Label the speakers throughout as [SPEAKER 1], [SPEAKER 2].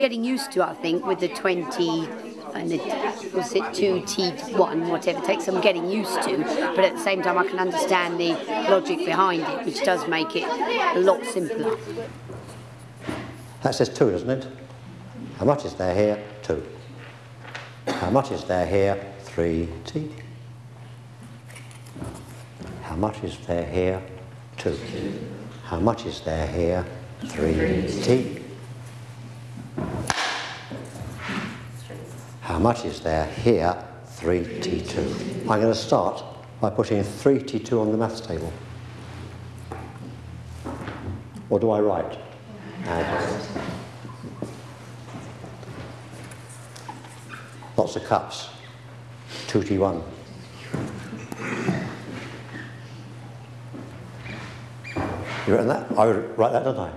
[SPEAKER 1] Getting used to, I think, with the 20 and the, was it 2T1, whatever it takes, I'm getting used to, but at the same time I can understand the logic behind it, which does make it a lot simpler.
[SPEAKER 2] That says 2, doesn't it? How much is there here? 2. How much is there here? 3T. How much is there here? 2. How much is there here? 3T. How much is there here? 3T2. I'm going to start by putting 3T2 on the maths table. Or do I write? Lots of cups. 2T1. You written that? I would write that, don't I?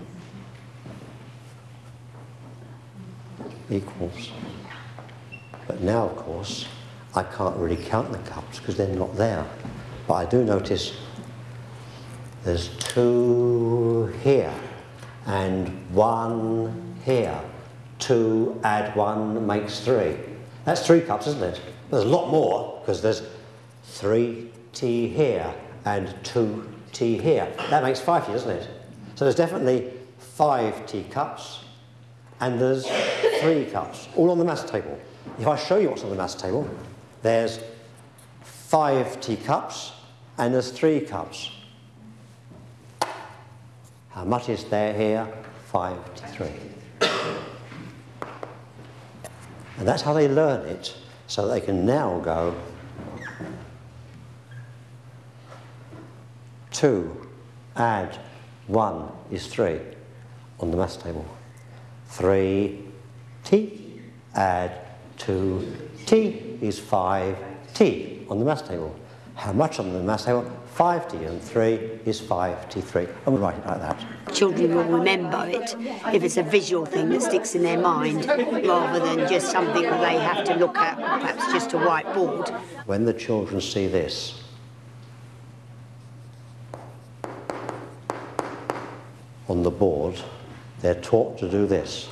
[SPEAKER 2] Equals. But now, of course, I can't really count the cups because they're not there. But I do notice there's 2 here and 1 here. 2 add 1 makes 3. That's 3 cups, isn't it? There's a lot more because there's 3T here and 2T here. That makes 5T, doesn't it? So there's definitely 5T cups and there's 3 cups, all on the maths table. If I show you what's on the maths table, there's 5T cups and there's 3 cups. How much is there here? 5T3. And that's how they learn it, so they can now go 2 add 1 is 3 on the maths table. 3T add 2T is 5T on the maths table. How much on the maths table? 5T and 3 is 5T3. And we write it like that.
[SPEAKER 1] Children will remember it if it's a visual thing that sticks in their mind rather than just something that they have to look at, perhaps just a whiteboard.
[SPEAKER 2] When the children see this, on the board, they're taught to do this.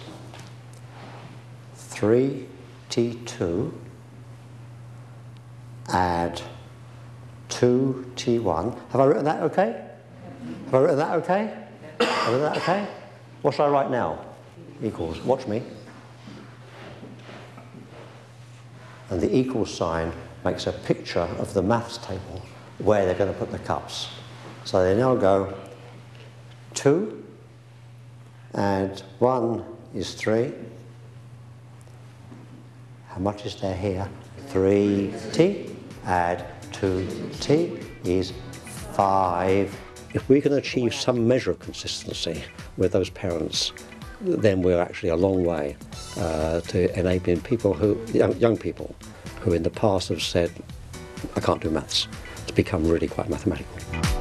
[SPEAKER 2] 3T2 add 2T1. Have I written that okay? Have I written that okay? Have I written that okay? What shall I write now? Equals, watch me. And the equals sign makes a picture of the maths table where they're going to put the cups. So they now go 2 add 1 is 3. How much is there here? 3T add 2T is 5. If we can achieve some measure of consistency with those parents, then we're actually a long way to enabling people who, young people, who in the past have said, I can't do maths, to become really quite mathematical.